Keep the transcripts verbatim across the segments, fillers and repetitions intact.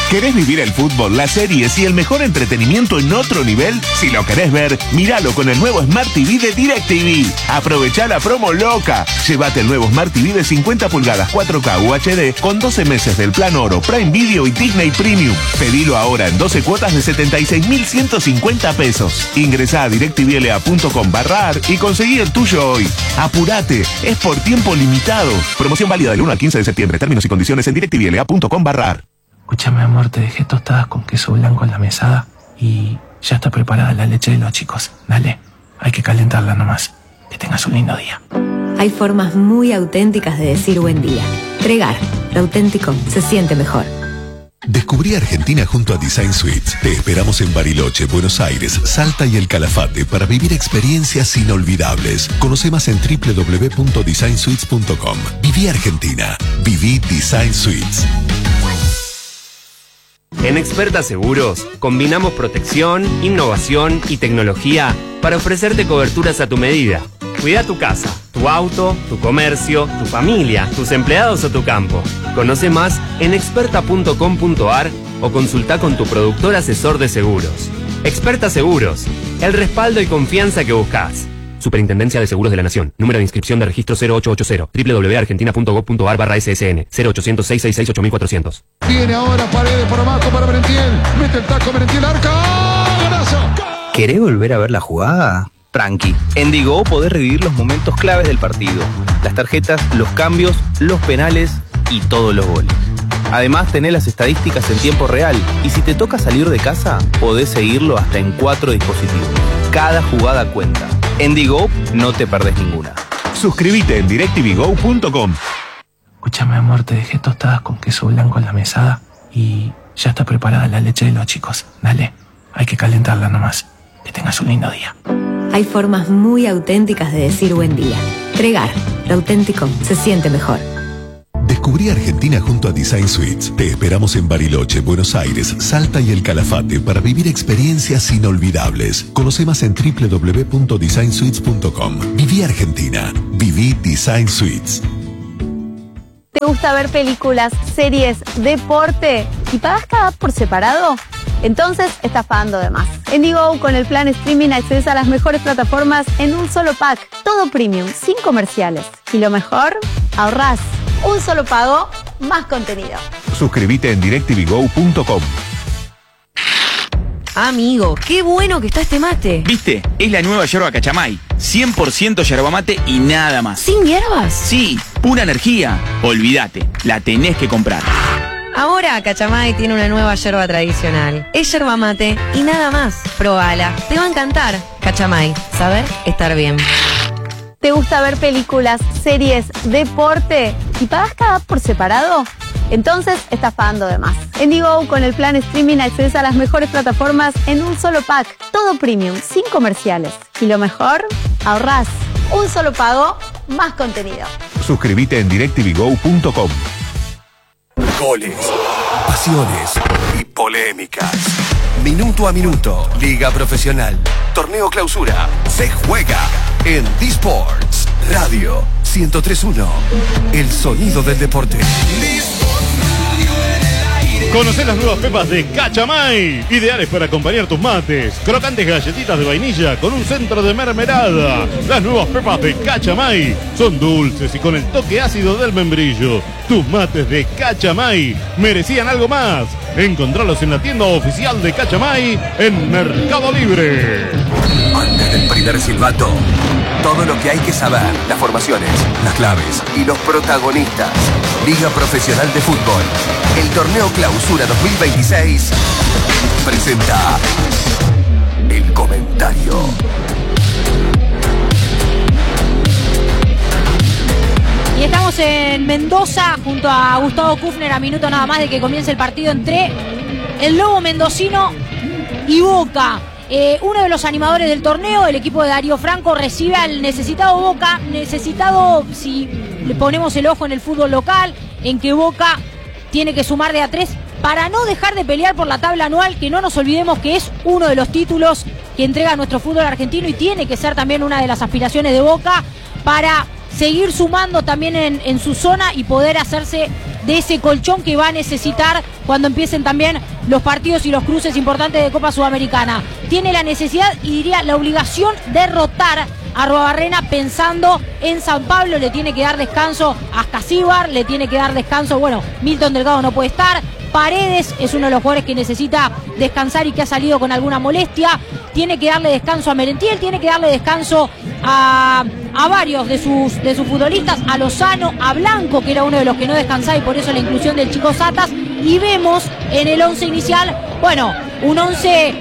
¿Querés vivir el fútbol, las series y el mejor entretenimiento en otro nivel? Si lo querés ver, míralo con el nuevo Smart T V de DirecTV. Aprovechá la promo loca. Llévate el nuevo Smart T V de cincuenta pulgadas cuatro K U H D con doce meses del plan Oro, Prime Video y Disney Premium. Pedilo ahora en doce cuotas de setenta y seis mil ciento cincuenta pesos. Ingresá a directvla.com barra ar y conseguí el tuyo hoy. Apurate, es por tiempo limitado. Promoción válida del uno al quince de septiembre. Términos y condiciones en directvla.com barra ar. Escúchame, amor, te dejé tostadas con queso blanco en la mesada y ya está preparada la leche de los chicos. Dale, hay que calentarla nomás. Que tengas un lindo día. Hay formas muy auténticas de decir buen día. Tregar, lo auténtico se siente mejor. Descubrí Argentina junto a Design Suites. Te esperamos en Bariloche, Buenos Aires, Salta y El Calafate para vivir experiencias inolvidables. Conoce más en doble u doble u doble u punto design suites punto com. Viví Argentina. Viví Design Suites. En Experta Seguros, combinamos protección, innovación y tecnología para ofrecerte coberturas a tu medida. Cuida tu casa, tu auto, tu comercio, tu familia, tus empleados o tu campo. Conoce más en experta punto com punto ar o consulta con tu productor asesor de seguros. Experta Seguros, el respaldo y confianza que buscas. Superintendencia de Seguros de la Nación. Número de inscripción de registro cero ocho ocho cero. doble u doble u doble u punto argentina punto gob punto ar barra ese ese ene. cero ochocientos seis sesenta y seis ocho mil cuatrocientos. Viene ahora Paredes por abajo para Merentiel. Mete el taco Merentiel, arca. ¡Golazo! ¿Querés volver a ver la jugada? Tranqui. En Digo podés revivir los momentos claves del partido. Las tarjetas, los cambios, los penales y todos los goles. Además, tenés las estadísticas en tiempo real. Y si te toca salir de casa, podés seguirlo hasta en cuatro dispositivos. Cada jugada cuenta. En Digo no te perdés ninguna. Suscríbete en directvgo punto com. Escúchame, amor, te dejé tostadas con queso blanco en la mesada y ya está preparada la leche de los chicos. Dale, hay que calentarla nomás. Que tengas un lindo día. Hay formas muy auténticas de decir buen día. Tregar, lo auténtico se siente mejor. Descubrí Argentina junto a Design Suites. Te esperamos en Bariloche, Buenos Aires, Salta y El Calafate para vivir experiencias inolvidables. Conoce más en doble u doble u doble u punto design suites punto com. Viví Argentina. Viví Design Suites. ¿Te gusta ver películas, series, deporte y pagas cada app por separado? Entonces estás pagando de más. En Digo, con el plan streaming accedes a las mejores plataformas en un solo pack. Todo premium, sin comerciales. Y lo mejor, ahorrás. Un solo pago, más contenido. Suscríbete en directvgo punto com. Amigo, qué bueno que está este mate. ¿Viste? Es la nueva yerba Cachamay. cien por ciento yerba mate y nada más. ¿Sin hierbas? Sí, pura energía. Olvídate, la tenés que comprar. Ahora Cachamay tiene una nueva yerba tradicional. Es yerba mate y nada más. Probala, te va a encantar. Cachamay, saber estar bien. ¿Te gusta ver películas, series, deporte y pagas cada app por separado? Entonces estás pagando de más. En Digo, con el plan streaming accedes a las mejores plataformas en un solo pack. Todo premium, sin comerciales. Y lo mejor, ahorrás. Un solo pago, más contenido. Suscríbete en directvgo punto com. Goles, pasiones y polémicas. Minuto a minuto, Liga Profesional. Torneo Clausura. Se juega en D-Sports Radio ciento tres punto uno. El sonido del deporte. Conocé las nuevas pepas de Cachamay, ideales para acompañar tus mates. Crocantes galletitas de vainilla con un centro de mermelada. Las nuevas pepas de Cachamay son dulces y con el toque ácido del membrillo. Tus mates de Cachamay merecían algo más. Encontralos en la tienda oficial de Cachamay en Mercado Libre. Antes del primer silbato, todo lo que hay que saber, las formaciones, las claves y los protagonistas. Liga Profesional de Fútbol. El torneo Clausura dos mil veintiséis presenta el comentario. Y estamos en Mendoza junto a Gustavo Kufner a minuto nada más de que comience el partido entre el Lobo Mendocino y Boca. Eh, uno de los animadores del torneo, el equipo de Darío Franco, recibe al necesitado Boca, necesitado, si le ponemos el ojo en el fútbol local, en que Boca tiene que sumar de a tres para no dejar de pelear por la tabla anual, que no nos olvidemos que es uno de los títulos que entrega nuestro fútbol argentino y tiene que ser también una de las aspiraciones de Boca para seguir sumando también en, en su zona y poder hacerse de ese colchón que va a necesitar cuando empiecen también los partidos y los cruces importantes de Copa Sudamericana. Tiene la necesidad y diría la obligación de rotar a Arruabarrena pensando en San Pablo. Le tiene que dar descanso a Ascasíbar, le tiene que dar descanso, bueno, Milton Delgado no puede estar, Paredes es uno de los jugadores que necesita descansar y que ha salido con alguna molestia. Tiene que darle descanso a Merentiel, tiene que darle descanso a, a varios de sus, de sus futbolistas, a Lozano, a Blanco, que era uno de los que no descansaba y por eso la inclusión del chico Satas. Y vemos en el once inicial, bueno, un once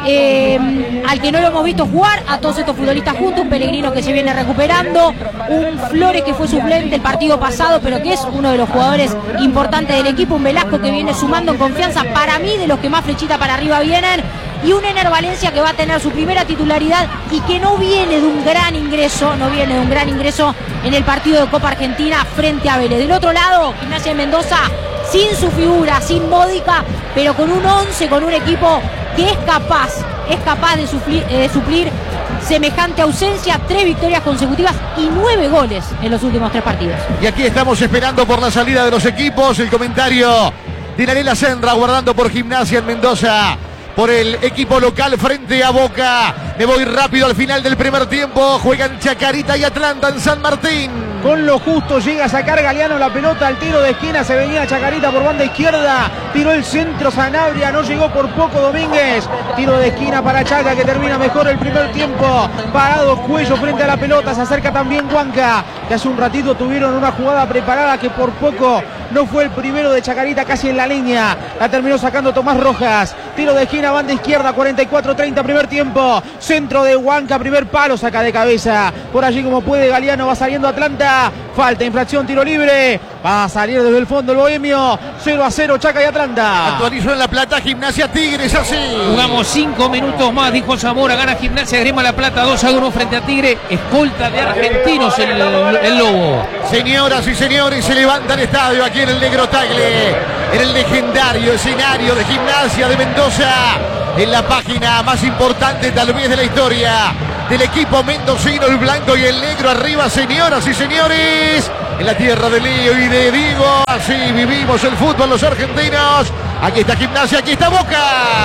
eh, al que no lo hemos visto jugar, a todos estos futbolistas juntos, un Pellegrino que se viene recuperando, un Flores que fue suplente el partido pasado, pero que es uno de los jugadores importantes del equipo, un Velasco que viene sumando en confianza, para mí de los que más flechita para arriba vienen, y un Ener Valencia que va a tener su primera titularidad y que no viene de un gran ingreso, no viene de un gran ingreso en el partido de Copa Argentina frente a Vélez. Del otro lado, Gimnasia de Mendoza, sin su figura, sin Módica, pero con un once, con un equipo que es capaz, es capaz de suplir, eh, de suplir semejante ausencia, tres victorias consecutivas y nueve goles en los últimos tres partidos. Y aquí estamos esperando por la salida de los equipos, el comentario de Narela Senra, guardando por Gimnasia en Mendoza, por el equipo local frente a Boca. Me voy rápido al final del primer tiempo. Juegan Chacarita y Atlanta en San Martín. Con lo justo llega a sacar Galeano la pelota al tiro de esquina. Se venía Chacarita por banda izquierda. Tiró el centro Sanabria. No llegó por poco Domínguez. Tiro de esquina para Chaca, que termina mejor el primer tiempo. Parado Cuello frente a la pelota. Se acerca también Huanca, que hace un ratito tuvieron una jugada preparada que por poco no fue el primero de Chacarita, casi en la línea. La terminó sacando Tomás Rojas. Tiro de esquina, banda izquierda, cuarenta y cuatro treinta primer tiempo. Centro de Huanca, primer palo, saca de cabeza. Por allí como puede Galeano, va saliendo Atlanta. Falta, infracción, tiro libre. Va a salir desde el fondo el Bohemio. cero a cero Chaca y Atlanta. Actualizó en La Plata, Gimnasia Tigres, así. Jugamos cinco minutos más, dijo Zamora. Gana Gimnasia, Grima La Plata dos a uno frente a Tigre. Escolta de Argentinos el, el Lobo. Señoras y señores, se levanta el estadio aquí en el Negro Tagle, en el legendario escenario de Gimnasia de Mendoza, en la página más importante tal vez de la historia del equipo mendocino, el blanco y el negro arriba, señoras y señores, en la tierra de Leo y de Diego. Así vivimos el fútbol los argentinos. Aquí está Gimnasia, aquí está Boca.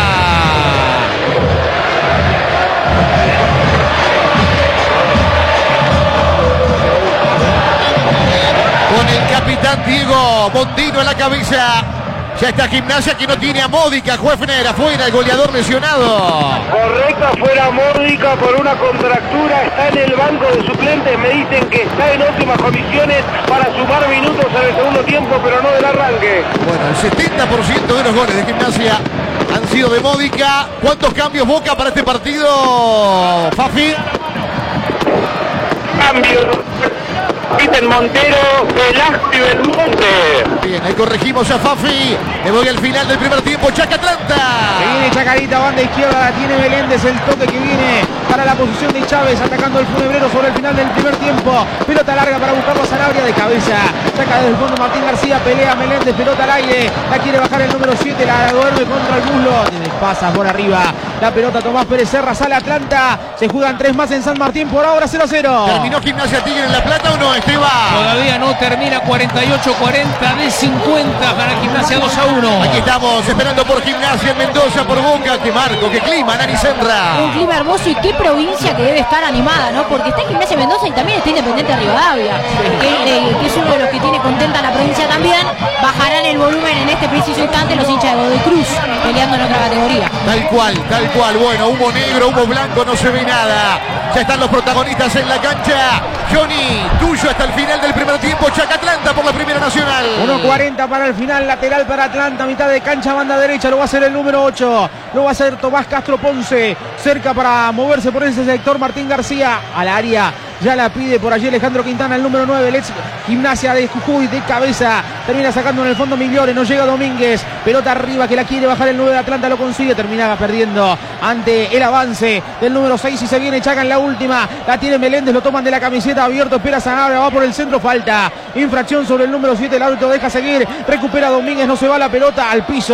Con el capitán Diego Mondino en la cabeza. Ya está Gimnasia, que no tiene a Módica. Juefner afuera, el goleador lesionado. Correcto, afuera Módica por una contractura. Está en el banco de suplentes. Me dicen que está en óptimas condiciones para sumar minutos en el segundo tiempo, pero no del arranque. Bueno, el setenta por ciento de los goles de Gimnasia han sido de Módica. ¿Cuántos cambios Boca para este partido, Fafi? Cambios. Piten Montero, Velasco y Belmonte. Bien, ahí corregimos a Fafi. Me voy al final del primer tiempo. Chaca Atlanta. Se viene Chacarita, banda izquierda, la tiene Meléndez. El toque que viene para la posición de Chávez, atacando el Funebrero sobre el final del primer tiempo. Pelota larga para buscarlo a Sanabria de cabeza. Saca desde el fondo Martín García, pelea Meléndez, pelota al aire. La quiere bajar el número siete, la duerme contra el muslo. Tiene pasa por arriba. La pelota Tomás Pérez Serra, sale Atlanta. Se juegan tres más en San Martín, por ahora cero a cero. ¿Terminó Gimnasia Tigre en La Plata o no, Esteban? Todavía no termina, cuarenta y ocho cuarenta de cincuenta, gana Gimnasia dos a uno. Aquí estamos esperando por Gimnasia en Mendoza, por Boca. Qué marco, qué clima, Nani Senra. Un clima hermoso y qué provincia que debe estar animada, ¿no? Porque está Gimnasia Mendoza y también está Independiente Rivadavia, que, eh, que es uno de los que tiene contenta la provincia también. Bajarán el volumen en este preciso instante los hinchas de Godoy Cruz, peleando en otra categoría. Tal cual, tal cual. Bueno, humo negro, humo blanco, no se ve nada. Ya están los protagonistas en la cancha. Johnny, tuyo hasta el final del primer tiempo. Chaca Atlanta por la primera nacional. uno cuarenta para el final, lateral para Atlanta, mitad de cancha, banda derecha. Lo va a hacer el número ocho. Lo va a hacer Tomás Castro Ponce. Cerca para moverse por ese sector Martín García. Al área. Ya la pide por allí Alejandro Quintana, el número nueve, el ex Gimnasia de Jujuy, de cabeza. Termina sacando en el fondo Migliore, no llega Domínguez. Pelota arriba que la quiere bajar el nueve de Atlanta, lo consigue. Terminaba perdiendo ante el avance del número seis y se viene Chaca en la última. La tiene Meléndez, lo toman de la camiseta, abierto, espera Sanabria, va por el centro, falta. Infracción sobre el número siete, el árbitro deja seguir. Recupera Domínguez, no se va la pelota al piso.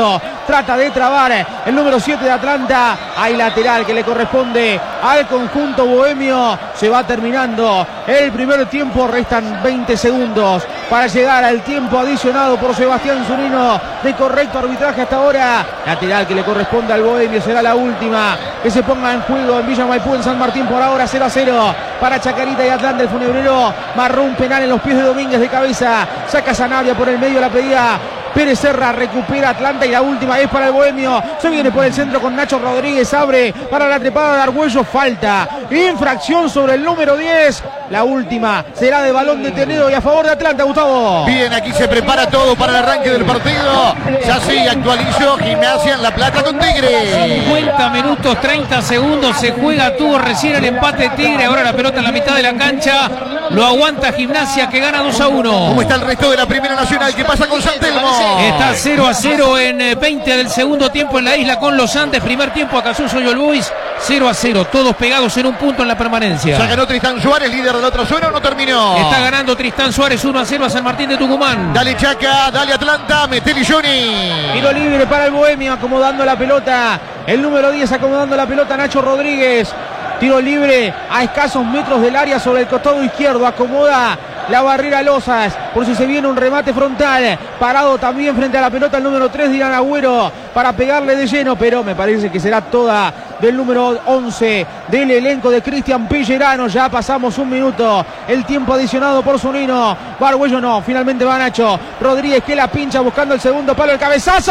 trata de trabar el número siete de Atlanta. Hay lateral que le corresponde al conjunto bohemio. Se va terminando el primer tiempo, restan veinte segundos para llegar al tiempo adicionado por Sebastián Zunino, de correcto arbitraje hasta ahora. Lateral que le corresponde al bohemio, será la última que se ponga en juego en Villa Maipú, en San Martín. Por ahora cero a cero para Chacarita y Atlanta. El funebrero marrón, penal en los pies de Domínguez de cabeza, saca Sanabria por el medio, la pedía Pérez Serra, recupera Atlanta y la última es para el bohemio. Se viene por el centro con Nacho Rodríguez, abre para la trepada de Argüello, falta, infracción sobre el número diez. La última será de balón detenido y a favor de Atlanta, Gustavo. Bien, aquí se prepara todo para el arranque del partido. Ya sí, actualizó Gimnasia en La Plata con Tigre. cincuenta minutos, treinta segundos, se juega, tuvo recién el empate Tigre, ahora la pelota en la mitad de la cancha, lo aguanta Gimnasia que gana dos a uno. ¿Cómo está el resto de la Primera Nacional? ¿Qué pasa con San Telmo? Está cero a cero en veinte del segundo tiempo en la isla con Los Andes. Primer tiempo acá Suso y All Boys, cero a cero, todos pegados en un punto en la permanencia. Ya ganó Tristán Suárez, líder de la otra zona, ¿o no terminó? Está ganando Tristán Suárez uno a cero a San Martín de Tucumán. Dale Chaca, dale Atlanta, metele Johnny. Tiro libre para el bohemio, acomodando la pelota. El número diez acomodando la pelota, Nacho Rodríguez. Tiro libre a escasos metros del área sobre el costado izquierdo. Acomoda la barrera Lozas por si se viene un remate frontal. Parado también frente a la pelota el número tres de Irán Agüero para pegarle de lleno, pero me parece que será toda del número once del elenco de Cristian Pellerano. Ya pasamos un minuto, el tiempo adicionado por Zunino. Barguello no, finalmente va Nacho Rodríguez que la pincha buscando el segundo palo, el cabezazo.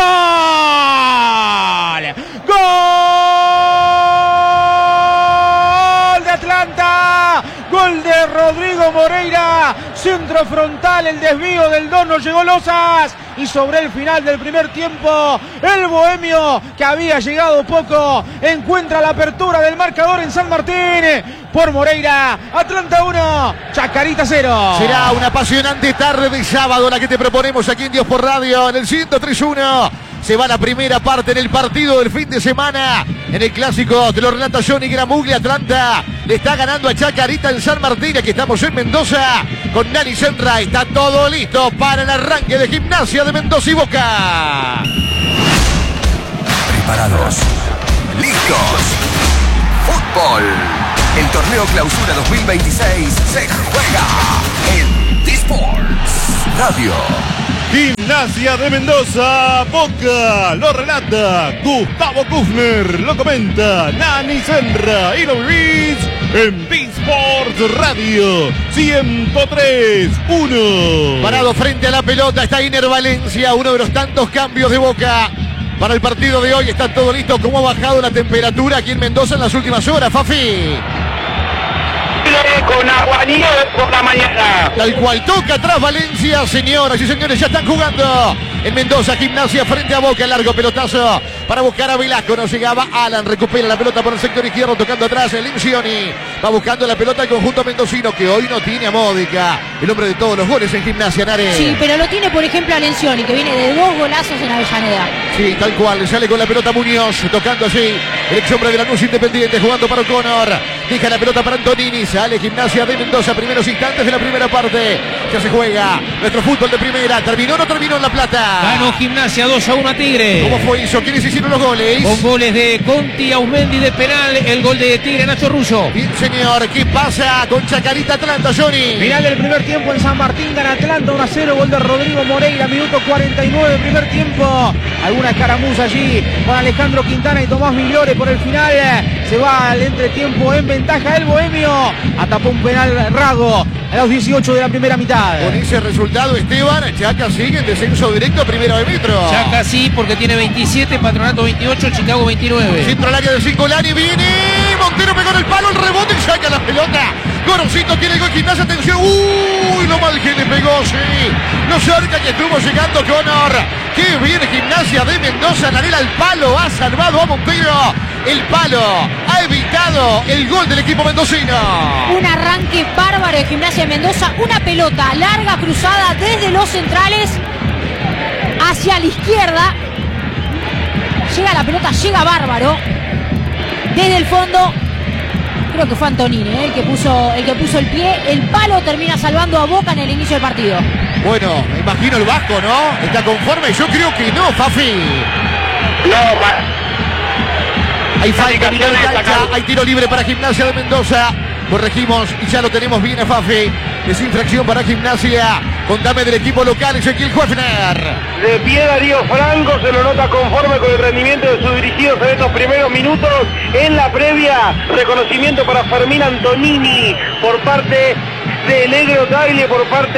¡Gol de Atlanta! Gol de Rodrigo Moreira, centro frontal, el desvío del dono, llegó Lozas y sobre el final del primer tiempo el bohemio, que había llegado poco, encuentra la apertura del marcador en San Martín por Moreira. Atlanta uno, Chacarita cero. Será una apasionante tarde de sábado la que te proponemos aquí en Dios por Radio en el ciento tres uno. Se va la primera parte en el partido del fin de semana. En el clásico te lo relata Johnny Gramuglia. Atlanta le está ganando a Chacarita en San Martín. Aquí estamos en Mendoza con Nani Senra. Está todo listo para el arranque de Gimnasia de Mendoza y Boca. Preparados. Listos. Fútbol. El torneo Clausura dos mil veintiséis se juega en D-Sports Radio. Gimnasia de Mendoza, Boca, lo relata Gustavo Kufner, lo comenta Nani Senra y lo vivís en D-Sports Radio ciento tres uno. Parado frente a la pelota está Iner Valencia, uno de los tantos cambios de Boca para el partido de hoy. Está todo listo. ¿Cómo ha bajado la temperatura aquí en Mendoza en las últimas horas, Fafi? Con aguanieve por la mañana. Tal cual, toca atrás Valencia, señoras y señores, ya están jugando en Mendoza. Gimnasia frente a Boca, largo pelotazo para buscar a Velasco, no llegaba Alan, recupera la pelota por el sector izquierdo, tocando atrás el Lincioni, va buscando la pelota el conjunto mendocino, que hoy no tiene a Módica, el hombre de todos los goles en Gimnasia, Nare. Sí, pero lo tiene por ejemplo a Lencioni, que viene de dos golazos en Avellaneda. Sí, tal cual, sale con la pelota Muñoz, tocando allí el ex hombre de Lanús Independiente, jugando para O'Connor, deja la pelota para Antonini, sale Gimnasia de Mendoza, primeros instantes de la primera parte, ya se juega nuestro fútbol de primera, terminó o no terminó en La Plata. Ganó Gimnasia dos a uno a Tigre. ¿Cómo fue eso? ¿Quiénes hicieron los goles? Con goles de Conti, Ausmendi de penal, el gol de Tigre, Nacho Russo. Bien, señor, ¿qué pasa con Chacarita Atlanta, Johnny? Final del primer tiempo en San Martín, gana Atlanta uno a cero, gol de Rodrigo Moreira, minuto cuarenta y nueve, primer tiempo. Alguna escaramuza allí con Alejandro Quintana y Tomás Migliore por el final. Se va al entretiempo en ventaja el bohemio. Atapó un penal Rago a los dieciocho de la primera mitad. Con ese resultado, Esteban, Chaca sigue en descenso directo a primera de metro. Chaca sí, porque tiene veintisiete, Patronato veintiocho, Chicago veintinueve. Centro al área de Cingolani, viene Montero, pegó en el palo, el rebote y saca la pelota. Gorosito tiene el gol, Gimnasia, atención. Uy, lo mal que le pegó, sí. Lo cerca que estuvo llegando Connor. Qué bien Gimnasia de Mendoza, Narela al palo, ha salvado a Montero. El palo ha evitado el gol del equipo mendocino. Un arranque bárbaro de Gimnasia de Mendoza, una pelota larga cruzada desde los centrales hacia la izquierda. Llega la pelota, llega bárbaro. Desde el fondo, creo que fue Antonini, ¿eh? el, que puso, el que puso el pie. El palo termina salvando a Boca en el inicio del partido. Bueno, me imagino el Vasco, ¿no? ¿Está conforme? Yo creo que no, Fafi. No, pa... Hay falta, mitad de cancha, hay tiro libre para Gimnasia de Mendoza. Corregimos y ya lo tenemos bien a Fafe. Es infracción para Gimnasia. Contame del equipo local, Ezequiel Hoefner. De pie Darío Franco, se lo nota conforme con el rendimiento de sus dirigidos en estos primeros minutos. En la previa, reconocimiento para Fermín Antonini por parte de Negro Tagle, por parte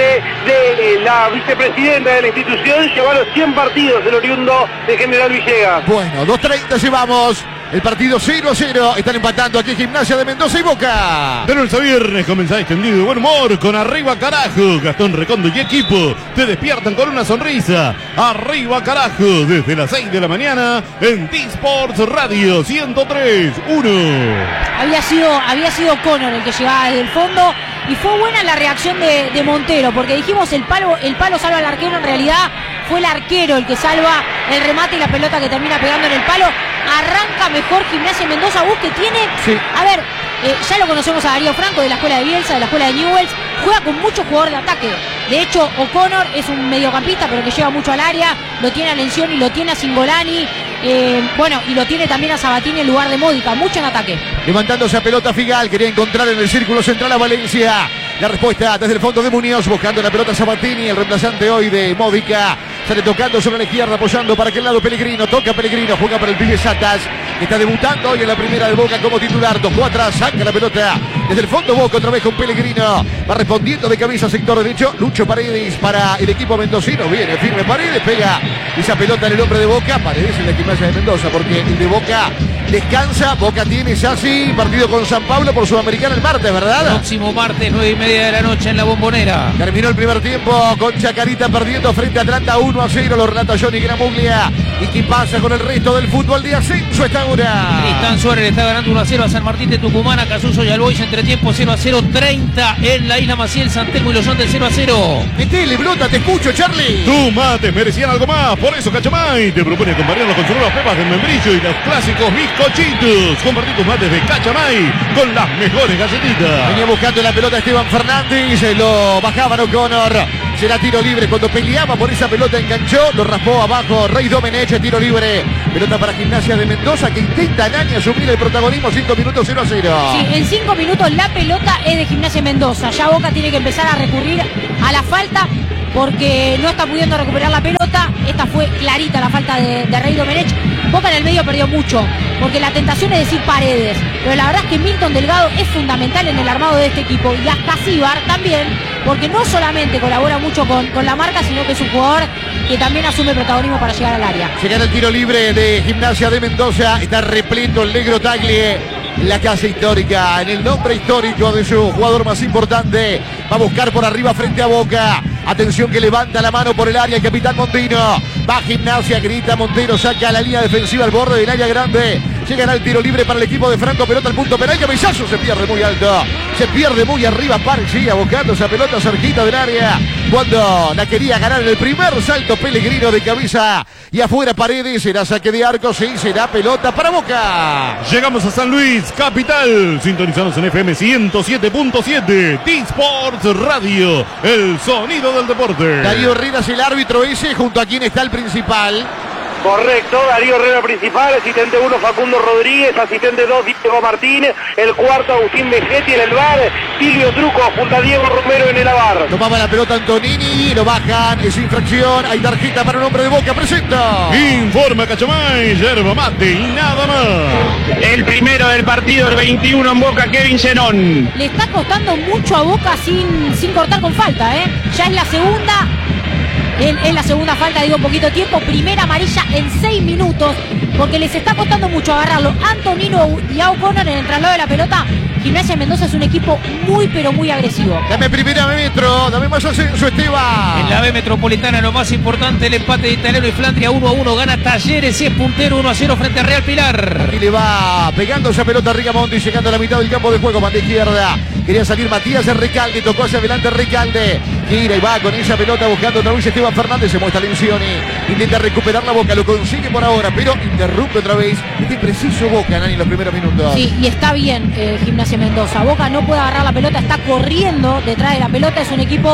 de la vicepresidenta de la institución. Lleva los cien partidos el oriundo de General Villegas. Bueno, dos treinta llevamos. El partido cero a cero. Están empatando aquí Gimnasia de Mendoza y Boca. De lunes a viernes comenzá extendido de buen humor con Arriba Carajo. Gastón Recondo y equipo te despiertan con una sonrisa. Arriba Carajo desde las seis de la mañana en T-Sports Radio ciento tres punto uno. Había sido, había sido Connor el que llegaba desde el fondo y fue buena la reacción de, de Montero, porque dijimos el palo, el palo salva al arquero. En realidad fue el arquero el que salva el remate y la pelota que termina pegando en el palo. Arranca mejor Gimnasia Mendoza, Bus que tiene, sí. a ver, eh, ya lo conocemos a Darío Franco de la escuela de Bielsa, de la escuela de Newells, juega con mucho jugador de ataque. De hecho, O'Connor es un mediocampista, pero que lleva mucho al área, lo tiene a Lencioni, lo tiene a Singolani, eh, bueno, y lo tiene también a Sabatini en lugar de Módica, mucho en ataque. Levantándose a pelota Figal, quería encontrar en el círculo central a Valencia. La respuesta desde el fondo de Muñoz, buscando la pelota Sabatini, el reemplazante hoy de Módica. Sale tocando sobre la izquierda, apoyando para aquel lado Pellegrino. Toca Pellegrino, juega para el pibe Satas, que está debutando hoy en la primera de Boca como titular. Tocó atrás, saca la pelota desde el fondo Boca, otra vez con Pellegrino. Va respondiendo de cabeza, sector derecho. Lucho Paredes para el equipo mendocino. Viene firme Paredes, pega esa pelota en el hombre de Boca. Paredes en la Gimnasia de Mendoza, porque el de Boca descansa. Boca tiene Sassi, partido con San Pablo por Sudamericana el martes, ¿verdad? Próximo martes, nueve y media de la noche en la Bombonera. Terminó el primer tiempo con Chacarita perdiendo frente a Atlanta uno a cero. Lo relata Johnny Gramuglia. ¿Y qué pasa con el resto del fútbol de ascenso esta hora? Tristán Suárez le está ganando uno a cero a San Martín de Tucumán, a Casuso y al Boys entre tiempo cero a cero, treinta en la Isla Maciel, San Telmo y Los Andes cero a cero. Metele, Blota, te escucho, Charlie. Tus mates merecían algo más, por eso Cachamay te propone acompañarlos con sus nuevas pepas de membrillo y los clásicos bizcochitos. Compartí tus mates de Cachamay con las mejores galletitas. Venía buscando la pelota Esteban Fernández, lo bajaban O'Connor. Será tiro libre cuando peleaba por esa pelota, enganchó, lo raspó abajo Rey Domenech, tiro libre. Pelota para Gimnasia de Mendoza que intenta Nani asumir el protagonismo, cinco minutos cero a cero. Sí, en cinco minutos la pelota es de Gimnasia de Mendoza. Ya Boca tiene que empezar a recurrir a la falta porque no está pudiendo recuperar la pelota. Esta fue clarita la falta de, de Rey Domenech. Boca en el medio perdió mucho, porque la tentación es decir Paredes, pero la verdad es que Milton Delgado es fundamental en el armado de este equipo, y Ascasíbar también, porque no solamente colabora mucho con, con la marca, sino que es un jugador que también asume protagonismo para llegar al área. Llegar el tiro libre de Gimnasia de Mendoza, está repleto el Negro Tagle, la casa histórica, en el nombre histórico de su jugador más importante, va a buscar por arriba frente a Boca. Atención que levanta la mano por el área el capitán Montino. Va Gimnasia, grita Montero, saca la línea defensiva al borde del área grande. Llegará el tiro libre para el equipo de Franco, pelota al punto penal, cabezazo, se pierde muy alto. Se pierde muy arriba, Parchía buscando esa pelota cerquita del área. Cuando la quería ganar en el primer salto Pellegrino de cabeza. Y afuera Paredes, será saque de arco, sí, será pelota para Boca. Llegamos a San Luis, capital, sintonizados en F M ciento siete punto siete, T-Sports Radio, el sonido del deporte. Darío Herrera es el árbitro ese, junto a quien está el principal. Correcto, Darío Herrera principal, asistente uno Facundo Rodríguez, asistente dos Diego Martín, el cuarto Agustín Vegetti en el bar, Silvio Truco junto a Diego Romero en el avar. Tomaba la pelota Antonini, lo bajan, es infracción, hay tarjeta para un hombre de Boca, presenta. Informa Cachamay, yerba mate y nada más. El primero del partido, el veintiuno en Boca, Kevin Zenón. Le está costando mucho a Boca sin, sin cortar con falta, ¿eh? Ya es la segunda. En, en la segunda falta, digo, poquito tiempo. Primera amarilla en seis minutos, porque les está costando mucho agarrarlo. Antonino y a O'Connor en el traslado de la pelota. Gimnasia de Mendoza es un equipo muy, pero muy agresivo. Dame primera metro, dame más ascenso, Esteban. En la B Metropolitana, lo más importante, el empate de Italiano y Flandria uno a uno. Gana Talleres y es puntero uno a cero frente a Real Pilar. Aquí le va pegando esa pelota a Rigamonti, llegando a la mitad del campo de juego, banda izquierda. Quería salir Matías Recalde, tocó hacia adelante Recalde. Gira y va con esa pelota buscando otra vez Esteban Fernández, se muestra Lencioni. Intenta recuperar la Boca, lo consigue por ahora, pero interrumpe otra vez. Este preciso Boca, Nani, en los primeros minutos. Sí, y está bien eh, Gimnasia Mendoza. Boca no puede agarrar la pelota, está corriendo detrás de la pelota. Es un equipo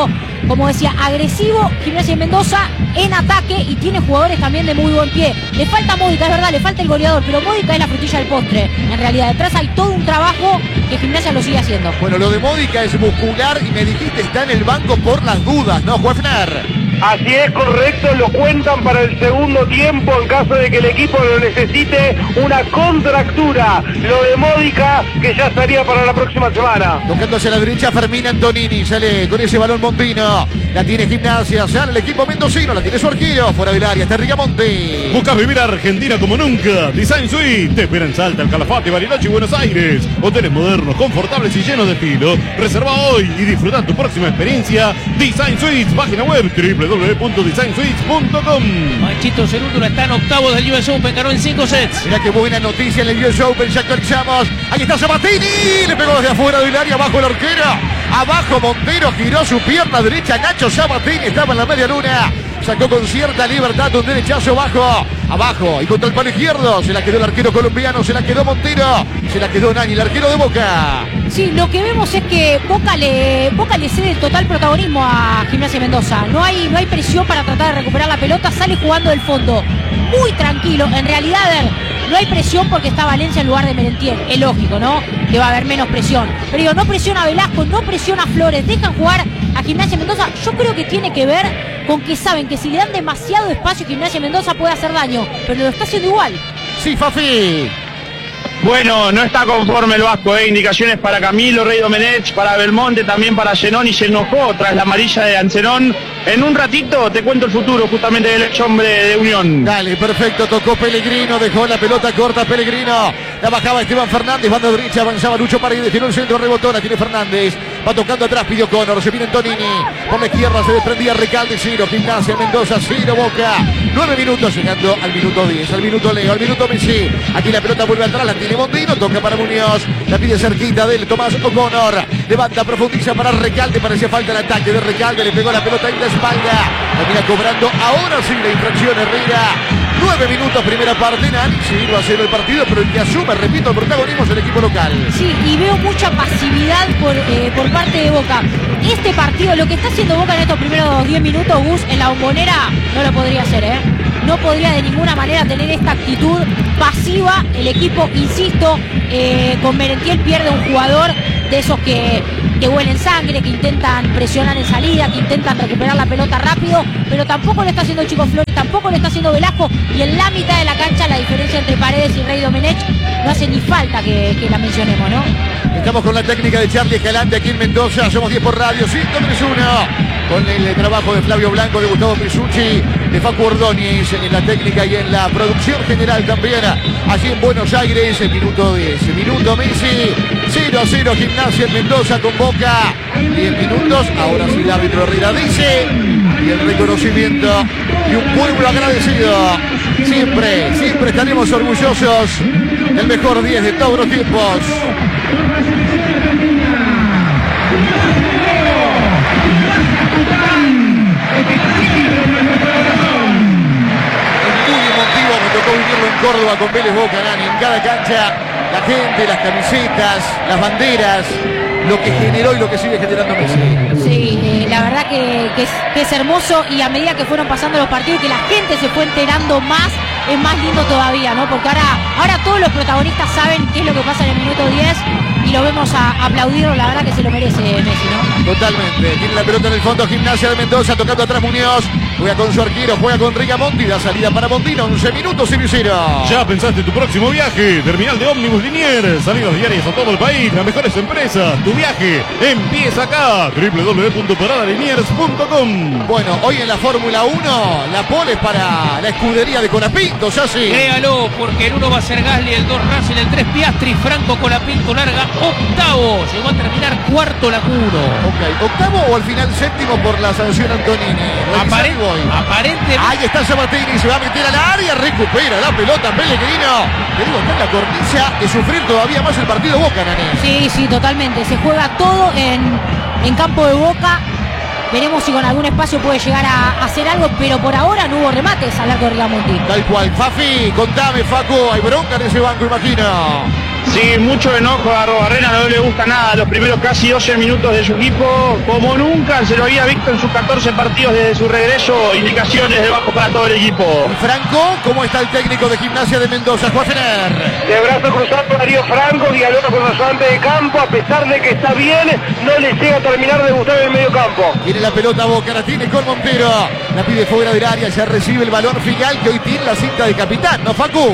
como decía, agresivo Gimnasia de Mendoza en ataque y tiene jugadores también de muy buen pie. Le falta Módica, es verdad, le falta el goleador, pero Módica es la frutilla del postre. En realidad, detrás hay todo un trabajo que Gimnasia lo sigue haciendo. Bueno, lo de Módica es muscular y me dijiste está en el banco por las dudas, ¿no, Juefner? Así es, correcto, lo cuentan para el segundo tiempo en caso de que el equipo lo necesite, una contractura, lo de Módica, que ya estaría para la próxima semana. Tocándose a la derecha Fermín Antonini, sale con ese balón Montino, la tiene Gimnasia, sale el equipo mendocino, la tiene su arquero, fuera del área, está Rigamonte. ¿Buscas vivir a Argentina como nunca? Design Suite te espera en Salta, el Calafate, Bariloche y Buenos Aires. Hoteles modernos, confortables y llenos de estilo. Reserva hoy y disfruta tu próxima experiencia. Design Suites, página web doble u doble u doble u punto design suites punto com. Manchito Cerúndolo está en octavos del U S Open, ganó en cinco sets. Mirá qué buena noticia en el U S Open, ya actualizamos. Ahí está Sabatini, le pegó desde afuera del área, abajo el arquero. Abajo Montero, giró su pierna derecha, Nacho Sabatini estaba en la media luna. Sacó con cierta libertad un derechazo bajo, abajo y contra el palo izquierdo. Se la quedó el arquero colombiano, se la quedó Montero, se la quedó Nani, el arquero de Boca. Sí, lo que vemos es que Boca le, Boca le cede el total protagonismo a Gimnasia Mendoza. No hay, no hay presión para tratar de recuperar la pelota, sale jugando del fondo. Muy tranquilo, en realidad, a ver, no hay presión porque está Valencia en lugar de Merentiel. Es lógico, ¿no? Que va a haber menos presión. Pero digo, no presiona a Velasco, no presiona a Flores, dejan jugar a Gimnasia Mendoza. Yo creo que tiene que ver con que saben que si le dan demasiado espacio a Gimnasia Mendoza puede hacer daño, pero lo está haciendo igual. Sí, Fafi. Bueno, no está conforme el Vasco, ¿eh? Indicaciones para Camilo, Rey Domenech, para Belmonte, también para Zenón, y se enojó tras la amarilla de Ancenón. En un ratito te cuento el futuro justamente del ex hombre de Unión. Dale, perfecto, tocó Pellegrino, dejó la pelota corta Pellegrino, la bajaba Esteban Fernández, banda derecha, avanzaba Lucho Paredes, tiró el centro, rebotona, tiene Fernández, va tocando atrás, pidió Connor, se viene Tonini, por la izquierda se desprendía Recalde, cero, Gimnasia Mendoza, cero, Boca, nueve minutos, llegando al minuto diez, al minuto Leo, al minuto Messi, aquí la pelota vuelve atrás, la tiene Mondino, toca para Muñoz, la pide cerquita del Tomás O'Connor, levanta, profundiza para Recalde, parecía falta el ataque de Recalde, le pegó la pelota en la espalda, termina cobrando ahora sí la infracción Herrera. Nueve minutos, primera parte, Nani, sí, va a ser el partido, pero el que asume, repito, el protagonismo es el equipo local. Sí, y veo mucha pasividad por, eh, por parte de Boca. Este partido, lo que está haciendo Boca en estos primeros diez minutos, Gus, en la Bombonera, no lo podría hacer, ¿eh? No podría de ninguna manera tener esta actitud pasiva. El equipo, insisto, eh, con Merentiel pierde un jugador de esos que, que huelen sangre, que intentan presionar en salida, que intentan recuperar la pelota rápido, pero tampoco lo está haciendo el Chico Flores, tampoco lo está haciendo Velasco, y en la mitad de la cancha la diferencia entre Paredes y Rey Domenech no hace ni falta que, que la mencionemos, ¿no? Estamos con la técnica de Charlie Escalante aquí en Mendoza, somos diez por radio, cinco tres uno, con el trabajo de Flavio Blanco, de Gustavo Pisucci, de Facu Ordóñez en la técnica y en la producción general también, allí en Buenos Aires, el minuto diez, minuto Messi, cero a cero Gimnasia en Mendoza con Boca, diez minutos, ahora sí el árbitro Herrera dice, y el reconocimiento y un pueblo agradecido, siempre, siempre estaremos orgullosos del mejor diez de todos los tiempos. En Córdoba con Vélez Boca, Nani, en cada cancha, la gente, las camisetas, las banderas, lo que generó y lo que sigue generando Messi. Sí, eh, la verdad que, que, es, que es hermoso, y a medida que fueron pasando los partidos y que la gente se fue enterando más, es más lindo todavía, ¿no? Porque ahora, ahora todos los protagonistas saben qué es lo que pasa en el minuto diez y lo vemos a aplaudirlo, la verdad que se lo merece Messi, ¿no? Totalmente, tiene la pelota en el fondo Gimnasia de Mendoza, tocando atrás Muñoz, juega con su arquero, juega con Rigamonti, da salida para Mondino, once minutos y cero. ¿Ya pensaste tu próximo viaje? Terminal de ómnibus Liniers, salidas diarias a todo el país, las mejores empresas, tu viaje empieza acá, doble u doble u doble u punto parada liniers punto com. Bueno, hoy en la Fórmula uno, la pole es para la escudería de Colapinto, ya sí. Créalo, porque el uno va a ser Gasly, el dos Russell, el tres Piastri, Franco Colapinto larga octavo, llegó a terminar cuarto Lacuro. Ok, octavo o al final séptimo por la sanción Antonini. Apare aparentemente. Ahí está Sabatini, se va a meter al área, recupera la pelota Pellegrino. Te digo, está en la cornisa de sufrir todavía más el partido Boca, Nani. Sí, sí, totalmente. Se juega todo en, en campo de Boca. Veremos si con algún espacio puede llegar a, a hacer algo, pero por ahora no hubo remates al arco de Rigamonti. Tal cual. Fafi, contame, Facu, hay bronca en ese banco, imagino. Sí, mucho enojo a Arrobarrena, no le gusta nada los primeros casi doce minutos de su equipo, como nunca se lo había visto en sus catorce partidos desde su regreso, indicaciones de bajo para todo el equipo. Franco, ¿cómo está el técnico de Gimnasia de Mendoza, Juan Fener? De brazo cruzado Darío Franco, dialoga con los ayudantes de campo, a pesar de que está bien, no le llega a terminar de gustar el medio campo. Tiene la pelota Boca, la tiene con Montero, la pide fuera del área, ya recibe el balón Figal, que hoy tiene la cinta de capitán, ¿no, Facu?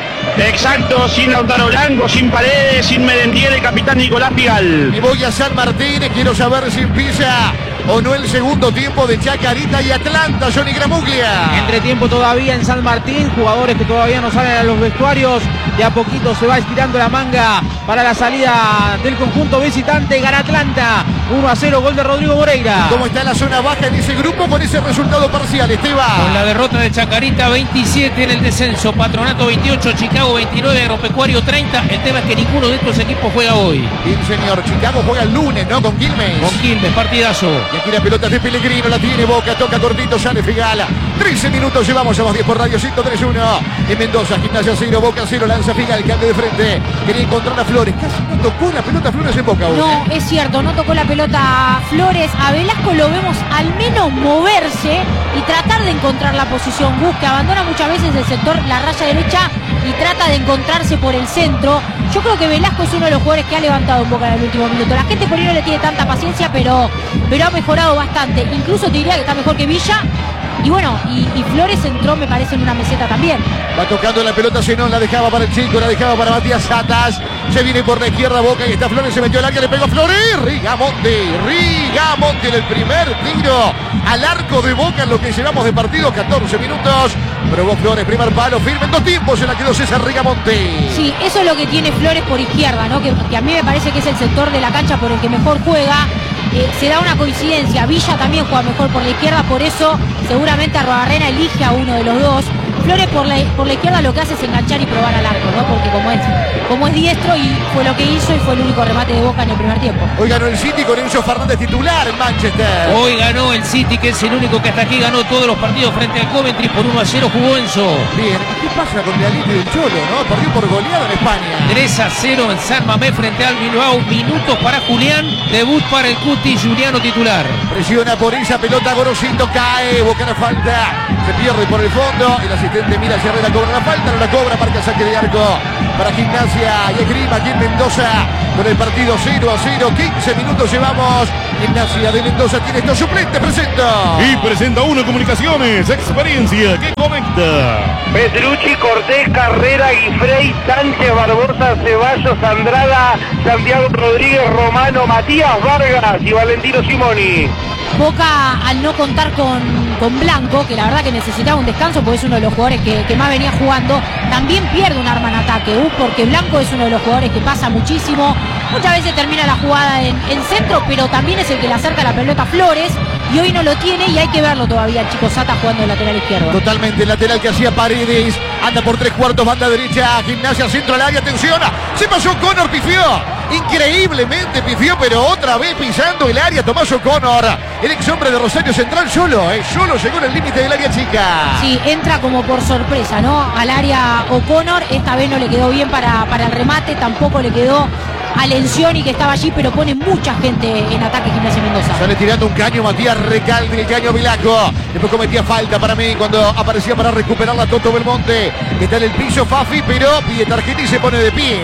Exacto, sin Lautaro Blanco, sin Paredes, sin Merentiel, el capitán Nicolás Figal. Me voy a San Martín, quiero saber si empieza o no el segundo tiempo de Chacarita y Atlanta, Johnny Gramuglia. Entretiempo todavía en San Martín, jugadores que todavía no salen a los vestuarios, de a poquito se va estirando la manga para la salida del conjunto visitante. Gana Atlanta, uno a cero, gol de Rodrigo Moreira. ¿Cómo está la zona baja en ese grupo con ese resultado parcial, Esteban? Con la derrota de Chacarita, veintisiete en el descenso, Patronato veintiocho, Chicago veintinueve, Agropecuario treinta. El tema es que ninguno de estos equipos juega hoy. Bien, señor, Chicago juega el lunes, ¿no? Con Quilmes. Con Quilmes, partidazo. Y aquí la pelota de Pellegrino, la tiene Boca, toca cortito, sale Figala. trece minutos llevamos, somos diez por radio, ciento tres uno. En Mendoza, Gimnasia cero, Boca cero, lanza Figal, cambio de frente. Quería encontrar a Flores, casi no tocó la pelota Flores en Boca. No, ¿eh? es cierto, no tocó la pelota Flores. A Velasco lo vemos al menos moverse y tratar de encontrar la posición. Busca, abandona muchas veces el sector, la raya derecha, y trata de encontrarse por el centro. Yo creo que Velasco es uno de los jugadores que ha levantado en Boca en el último minuto. La gente por ahí no le tiene tanta paciencia, pero, pero ha mejorado bastante. Incluso te diría que está mejor que Villa. Y bueno, y, y Flores entró, me parece, en una meseta también. Va tocando la pelota Zenón, la dejaba para el chico, la dejaba para Matías Satas. Se viene por la izquierda Boca y está Flores, se metió al área, le pegó Flores. Rigamonte, Rigamonte en el primer tiro al arco de Boca en lo que llevamos de partido, catorce minutos. Probó Flores, primer palo, firme en dos tiempos, se la quedó César Rigamonte. Sí, eso es lo que tiene Flores por izquierda, ¿no? Que, que a mí me parece que es el sector de la cancha por el que mejor juega. Eh, se da una coincidencia, Villa también juega mejor por la izquierda, por eso seguramente Arrobarrena elige a uno de los dos. Flores por la, por la izquierda lo que hace es enganchar y probar al arco, ¿no? Porque como es, como es diestro, y fue lo que hizo y fue el único remate de Boca en el primer tiempo. Hoy ganó el City con Enzo Fernández titular en Manchester. Hoy ganó el City, que es el único que hasta aquí ganó todos los partidos frente al Coventry por uno a cero, jugó Enzo. Bien, ¿qué pasa con la línea del Cholo, no? Perdió por goleada en España. tres a cero en San Mamés frente al Bilbao. Minutos para Julián, debut para el Cuti, Juliano titular. Presiona por esa pelota, Gorosito cae, Boca la falta, se pierde por el fondo, el asistente mira hacia arriba, cobra la falta, no la cobra, marca el saque de arco para Gimnasia y Esgrima aquí en Mendoza con el partido cero a cero, quince minutos llevamos. Gimnasia de Mendoza tiene estos suplentes, presenta. Y presenta Uno Comunicaciones, experiencia que conecta. Petrucci, Cortés, Carrera, Guifrey, Sánchez, Barbosa, Ceballos, Andrada, Santiago Rodríguez, Romano, Matías Vargas y Valentino Simoni. Boca, al no contar con, con Blanco, que la verdad que necesitaba un descanso porque es uno de los jugadores que, que más venía jugando, también pierde un arma en ataque, ¿uh? Porque Blanco es uno de los jugadores que pasa muchísimo, muchas veces termina la jugada en, en centro, pero también es el que le acerca la pelota a Flores, y hoy no lo tiene y hay que verlo todavía el chico Sata jugando de lateral izquierdo. Totalmente, el lateral que hacía Paredes, anda por tres cuartos, banda derecha, Gimnasia, centro al área, atención, se pasó Connor, pifió, increíblemente pifió, pero otra vez pisando el área, Tomás O'Connor, el ex hombre de Rosario Central, solo, eh, solo llegó en el límite del área chica. Sí, entra como por sorpresa, ¿no? Al área O'Connor, esta vez no le quedó bien para, para el remate, tampoco le quedó a Lencioni, que estaba allí, pero pone mucha gente en ataque Gimnasia Mendoza. Sale tirando un caño Matías Recalde, el caño Vilaco. Después cometía falta para mí cuando aparecía para recuperar la Toto Belmonte, que está en el piso Fafi, pero pide tarjeta y se pone de pie.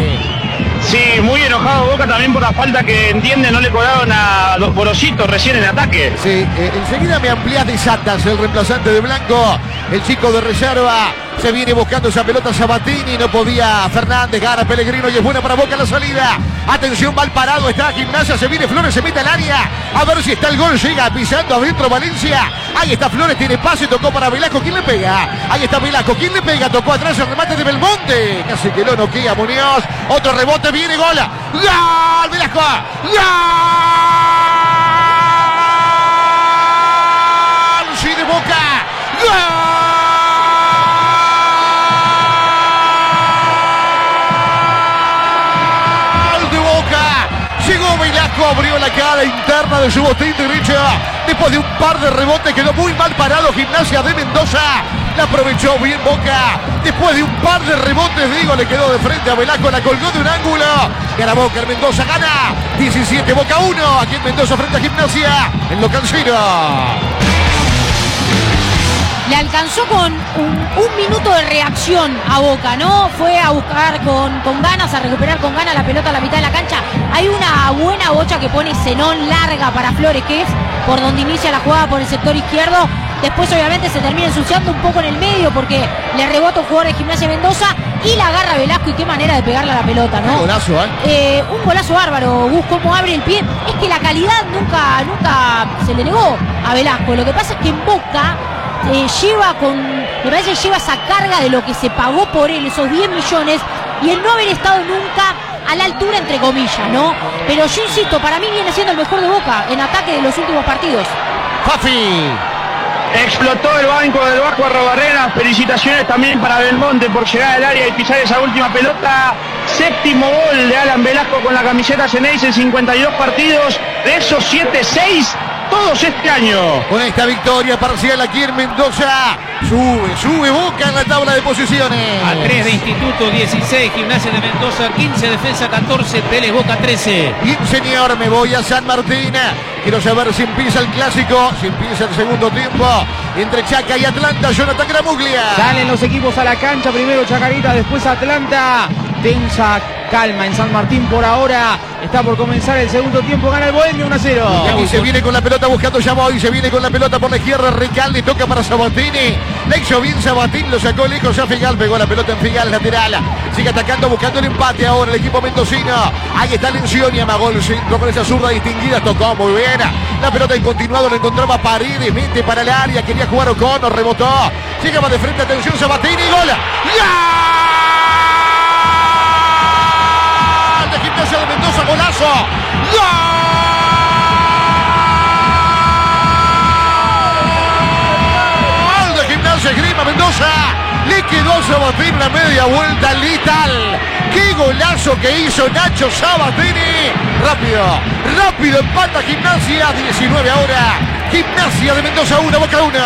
Sí, muy enojado Boca también por la falta que entiende no le cobraron a Dos Borositos recién en ataque. Sí, eh, enseguida me amplías de Satas, el reemplazante de Blanco, el chico de reserva. Se viene buscando esa pelota Sabatini, no podía Fernández, gana Pellegrino y es buena para Boca la salida. Atención, mal parado está Gimnasia, se viene Flores, se mete al área. A ver si está el gol, llega pisando adentro Valencia. Ahí está Flores, tiene pase, tocó para Velasco, ¿quién le pega? Ahí está Velasco, ¿quién le pega? Tocó atrás el remate de Belmonte. Casi que lo noquea Muñoz. Otro rebote, viene gol. ¡Gol! Velasco. ¡Gol! Sí, de Boca. ¡Gol! Llegó Velasco, abrió la cara interna de su botín derecha. Después de un par de rebotes quedó muy mal parado Gimnasia de Mendoza. La aprovechó bien Boca. Después de un par de rebotes, digo, le quedó de frente a Velasco, la colgó de un ángulo. Gana Boca, el Mendoza gana. diecisiete, Boca uno. Aquí en Mendoza frente a Gimnasia, en Locancino. Le alcanzó con un, un minuto de reacción a Boca, ¿no? Fue a buscar con, con ganas, a recuperar con ganas la pelota a la mitad de la cancha. Hay una buena bocha que pone Zenón larga para Flores, que es por donde inicia la jugada por el sector izquierdo. Después obviamente se termina ensuciando un poco en el medio porque le rebota un jugador de Gimnasia Mendoza y la agarra Velasco, y qué manera de pegarle a la pelota, ¿no? Un golazo, ¿eh? Eh, un golazo bárbaro. Gus, cómo abre el pie. Es que la calidad nunca, nunca se le negó a Velasco. Lo que pasa es que en Boca eh, lleva con, me parece que lleva esa carga de lo que se pagó por él, esos diez millones, y el no haber estado nunca a la altura, entre comillas, ¿no? Pero yo insisto, para mí viene siendo el mejor de Boca en ataque de los últimos partidos. Fafi. Explotó el banco del Vasco Arrobarrena. Felicitaciones también para Belmonte por llegar al área y pisar esa última pelota. Séptimo gol de Alan Velasco con la camiseta Ceneice en cincuenta y dos partidos. De esos siete, seis, todos este año. Con esta victoria parcial aquí en Mendoza, sube, sube Boca en la tabla de posiciones. A tres de Instituto, dieciséis, Gimnasia de Mendoza, quince, Defensa catorce, Vélez Boca trece. Bien, señor, me voy a San Martín. Quiero saber si empieza el clásico, si empieza el segundo tiempo entre Chaca y Atlanta. Jonathan Gramuglia. Salen los equipos a la cancha, primero Chacarita, después Atlanta. Tensa calma en San Martín por ahora. Está por comenzar el segundo tiempo, gana el Bohemio uno a cero. Y aquí se viene con la pelota buscando Yaboy, se viene con la pelota por la izquierda, Recalde, toca para Sabatini. Le hizo bien Sabatini, lo sacó lejos a Figal, pegó la pelota en Figal, lateral. Sigue atacando, buscando el empate ahora el equipo mendocino. Ahí está Lencioni, amagó el centro con esa zurda distinguida, tocó muy bien. La pelota en continuado, lo encontraba Paredes, mete para el área, quería jugar O'Connor, rebotó. Llegaba de frente, atención Sabatini, gol. ¡Ya! De Gimnasia de Mendoza, golazo. ¡Gol! De Gimnasia Grima Mendoza. Le quedó a Sabatini la media vuelta letal. ¡Qué golazo que hizo Nacho Sabatini! Rápido, rápido empata Gimnasia. diecinueve ahora. Gimnasia de Mendoza uno, Boca uno.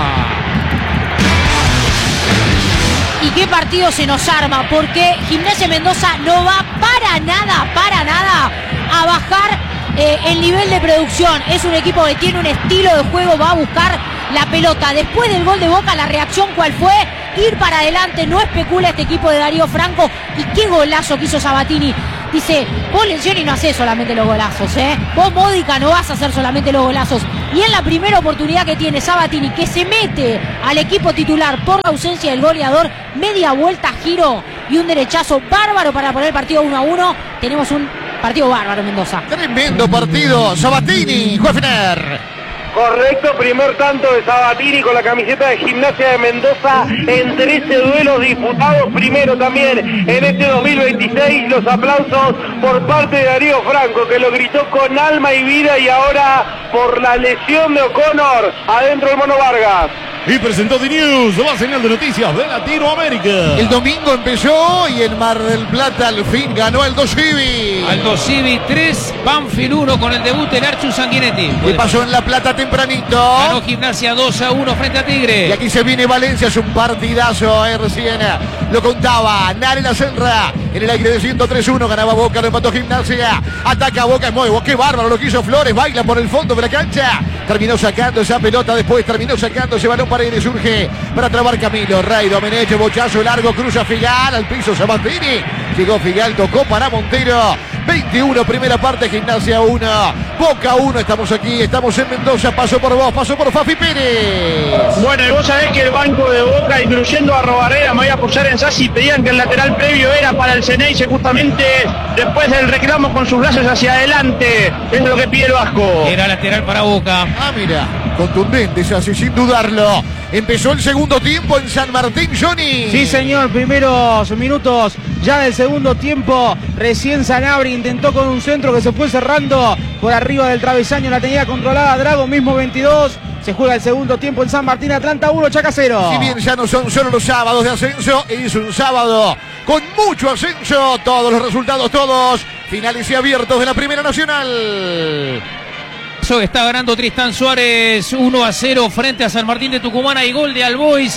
Y qué partido se nos arma, porque Gimnasia Mendoza no va para nada, para nada a bajar eh, el nivel de producción. Es un equipo que tiene un estilo de juego, va a buscar la pelota. Después del gol de Boca, la reacción ¿cuál fue? Ir para adelante, no especula este equipo de Darío Franco. Y qué golazo que hizo Sabatini. Dice, vos Lencioni no hacés solamente los golazos, ¿eh? Vos Módica no vas a hacer solamente los golazos. Y en la primera oportunidad que tiene Sabatini, que se mete al equipo titular por la ausencia del goleador, media vuelta, giro y un derechazo bárbaro para poner el partido uno a uno. Tenemos un partido bárbaro en Mendoza. Tremendo partido. Sabatini, Huefner. Correcto, primer tanto de Sabatini con la camiseta de Gimnasia de Mendoza en trece duelos disputados. Primero también en este dos mil veintiséis. Los aplausos por parte de Darío Franco, que lo gritó con alma y vida, y ahora por la lesión de O'Connor adentro el Mono Vargas. Y presentó The News, la señal de noticias de Latinoamérica. El domingo empezó y el Mar del Plata al fin ganó Aldo Civi. Aldo Civi tres, Banfield uno con el debut del Archu Sanguinetti. ¿Qué pasó en La Plata tempranito? Ganó Gimnasia dos a uno frente a Tigre. Y aquí se viene Valencia, es un partidazo, eh, recién lo contaba Nare La Senra. En el aire de ciento tres uno ganaba Boca, lo empató Gimnasia. Ataca Boca, es muy qué bárbaro lo que hizo Flores, baila por el fondo de la cancha. Terminó sacando esa pelota, después terminó sacando ese balón. Paredes surge para trabar Camilo. Ray Domenech, bochazo largo, cruza Figal al piso Sabatini. Llegó Figal, tocó para Montero. veintiuno, primera parte, Gimnasia uno, Boca uno. Estamos aquí, estamos en Mendoza. Paso por vos, paso por Fafi Pérez. Bueno, y vos sabés que el banco de Boca, incluyendo a Robarrera, me voy a apoyar en Sassi, pedían que el lateral previo era para el Ceneice, justamente después del reclamo con sus brazos hacia adelante. Es lo que pide el Vasco. Era lateral para Boca. Ah, mira, contundente Sassi, sin dudarlo. Empezó el segundo tiempo en San Martín, Johnny. Sí, señor, primeros minutos ya del segundo tiempo. Recién Sanabria intentó con un centro que se fue cerrando por arriba del travesaño, la tenía controlada Drago, mismo veintidós. Se juega el segundo tiempo en San Martín, Atlanta uno, Chaca cero. Si bien ya no son solo los sábados de ascenso, es un sábado con mucho ascenso. Todos los resultados, todos finales y abiertos de la Primera Nacional. Está ganando Tristán Suárez uno a cero frente a San Martín de Tucumán. Hay gol de Albois.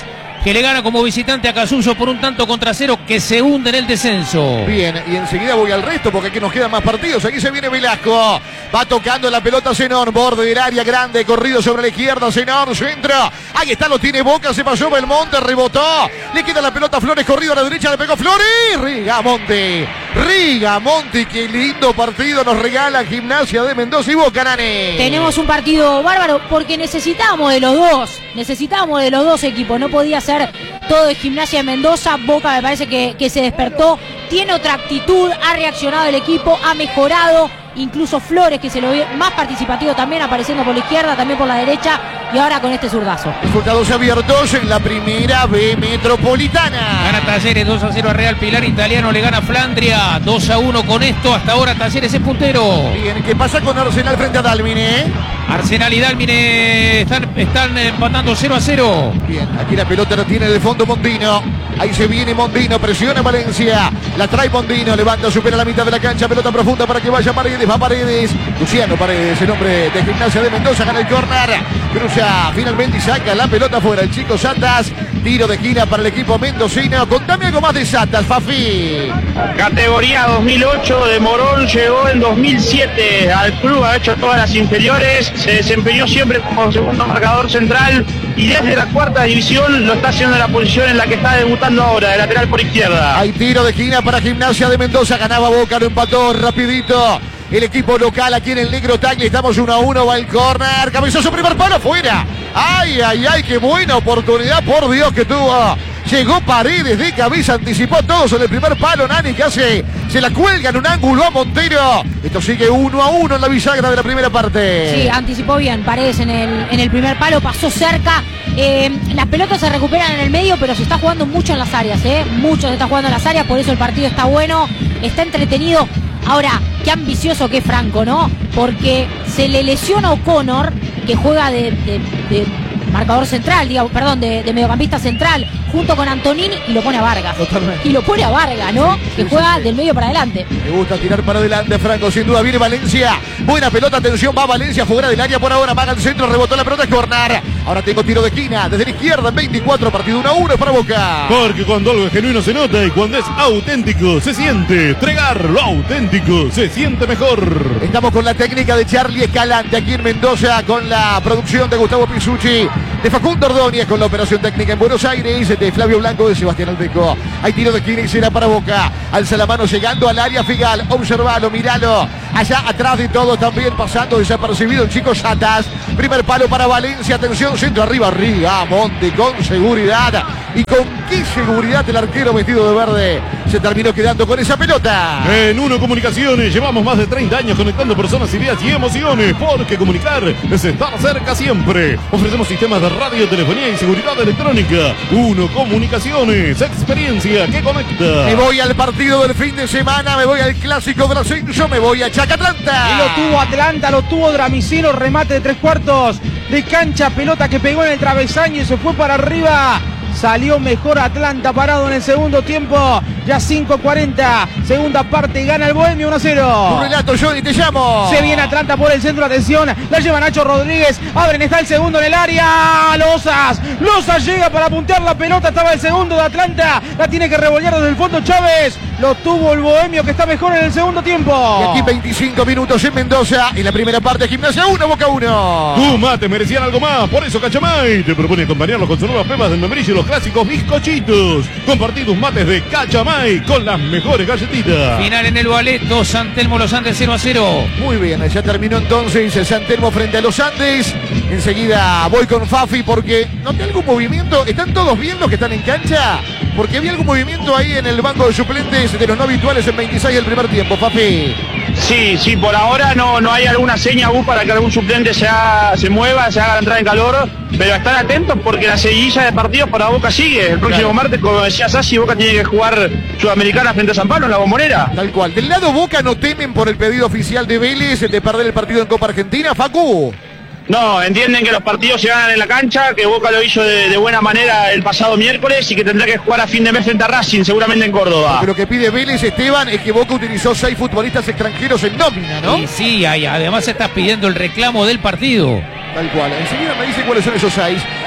que le gana como visitante a Casuso por un tanto contra cero, que se hunde en el descenso. Bien, y enseguida voy al resto porque aquí nos quedan más partidos. Aquí se viene Velasco, va tocando la pelota Zenón, borde del área grande, corrido sobre la izquierda, Zenón, centro, ahí está, lo tiene Boca, se pasó Belmonte, rebotó, le queda la pelota a Flores, corrido a la derecha, le pegó Flores, Rigamonte, Rigamonte, qué lindo partido nos regala Gimnasia de Mendoza y Boca, Nani. Tenemos un partido bárbaro porque necesitábamos de los dos, necesitábamos de los dos equipos, no podía ser todo de Gimnasia de Mendoza. Boca me parece que, que se despertó, tiene otra actitud, ha reaccionado el equipo, ha mejorado, incluso Flores, que se lo ve más participativo también, apareciendo por la izquierda, también por la derecha, y ahora con este zurdazo. Resultados abiertos en la primera B Metropolitana. Gana Talleres dos a cero a Real Pilar, Italiano le gana Flandria dos a uno con esto, hasta ahora Talleres es puntero. Bien, ¿qué pasa con Arsenal frente a Dálmine? Arsenal y Dálmine están, están empatando cero a cero. Bien, aquí la pelota la tiene de fondo Mondino. Ahí se viene Mondino, presiona Valencia. La trae Mondino, levanta, supera la mitad de la cancha. Pelota profunda para que vaya Paredes. Va Paredes. Luciano Paredes, el hombre de Gimnasia de Mendoza, gana el córner. Cruza finalmente y saca la pelota fuera. El chico Satas. Tiro de esquina para el equipo mendocino. Contame algo más de Satas, Fafi. Categoría dos mil ocho de Morón, llegó en dos mil siete al club, ha hecho todas las inferiores, se desempeñó siempre como segundo marcador central y desde la cuarta división lo está haciendo en la posición en la que está debutando ahora, de lateral por izquierda. Hay tiro de esquina para Gimnasia de Mendoza, ganaba Boca, lo empató rapidito el equipo local aquí en el Negro Tagle. Estamos uno a uno, va el córner, cabezazo, primer palo, fuera. Ay, ay, ay, qué buena oportunidad, por Dios que tuvo. Llegó Paredes de cabeza, anticipó todos en el primer palo, Nani, que hace, se la cuelga en un ángulo a Montero. Esto sigue uno a uno en la bisagra de la primera parte. Sí, anticipó bien Paredes en el, en el primer palo, pasó cerca. Eh, las pelotas se recuperan en el medio, pero se está jugando mucho en las áreas, ¿eh? Mucho se está jugando en las áreas, por eso el partido está bueno, está entretenido. Ahora, qué ambicioso que es Franco, ¿no? Porque se le lesiona a O'Connor, que juega de, de, de marcador central, digamos, perdón, de, de mediocampista central, junto con Antonini, y lo pone a Vargas. Totalmente. Y lo pone a Vargas, ¿no? Sí, que sí, juega sí. del medio para adelante. Le gusta tirar para adelante Franco, sin duda viene Valencia. Buena pelota, atención, va Valencia fuera del área por ahora, maga el centro, rebotó la pelota, es corner. Ahora tengo tiro de esquina, desde la izquierda, en veinticuatro, partido uno a uno para Boca. Porque cuando algo es genuino se nota y cuando es auténtico se siente. Tregar, lo auténtico se siente mejor. Estamos con la técnica de Charlie Escalante aquí en Mendoza, con la producción de Gustavo Pisucci, de Facundo Ordóñez, con la operación técnica en Buenos Aires, de Flavio Blanco, de Sebastián Alteco. Hay tiro de esquina y será para Boca. Alza la mano llegando al área Figal. Observalo, miralo. Allá atrás de todo también pasando desapercibido el chico Satas. Primer palo para Valencia. Atención, centro arriba, arriba. Monte con seguridad. Y con qué seguridad el arquero vestido de verde se terminó quedando con esa pelota. En Uno Comunicaciones llevamos más de treinta años conectando personas, ideas y emociones. Porque comunicar es estar cerca siempre. Ofrecemos sistemas de radio, telefonía y seguridad electrónica. Uno Comunicaciones, experiencia que conecta. Me voy al partido del fin de semana, me voy al clásico del ascenso, me voy a Chacatlanta. Y lo tuvo Atlanta, lo tuvo Dramicino, remate de tres cuartos de cancha, pelota que pegó en el travesaño y se fue para arriba. Salió mejor Atlanta parado en el segundo tiempo. Ya cinco cuarenta. Segunda parte, gana el Bohemio uno a cero. Un relato, Johnny, te llamo. Se viene Atlanta por el centro, atención. La lleva Nacho Rodríguez. Abren, está el segundo en el área. Lozas. Lozas llega para puntear la pelota. Estaba el segundo de Atlanta. La tiene que revolear desde el fondo Chávez. Lo tuvo el Bohemio, que está mejor en el segundo tiempo. Y aquí veinticinco minutos en Mendoza. En la primera parte, Gimnasia uno, Boca uno. Tu mate merecían algo más. Por eso Cachamay te propone acompañarlos con sus nuevas pepas del membrillo y los clásicos bizcochitos. Compartí tus mates de Cachamay con las mejores galletitas. Final en el Boleto, San Telmo Los Andes cero a cero. Muy bien, ya terminó entonces el San Telmo frente a los Andes. Enseguida voy con Fafi porque noté algún movimiento. ¿Están todos bien los que están en cancha? Porque había algún movimiento ahí en el banco de suplentes de los no habituales en veintiséis del primer tiempo, Fafi. Sí, sí, por ahora no, no hay alguna seña aún para que algún suplente se, haga, se mueva, se haga la entrada en calor, pero están atentos porque la seguidilla de partidos para Boca sigue. El próximo claro. martes, como decía Sassi, Boca tiene que jugar Sudamericana frente a San Pablo en la Bombonera. Tal cual. Del lado Boca no temen por el pedido oficial de Vélez de perder el partido en Copa Argentina, Facu. No, entienden que los partidos se ganan en la cancha, que Boca lo hizo de, de buena manera el pasado miércoles y que tendrá que jugar a fin de mes frente a Racing, seguramente en Córdoba. Porque lo que pide Vélez, Esteban, es que Boca utilizó seis futbolistas extranjeros en nómina, ¿no? Y sí, además está pidiendo el reclamo del partido. Tal cual. Enseguida me dice cuáles son esos seis.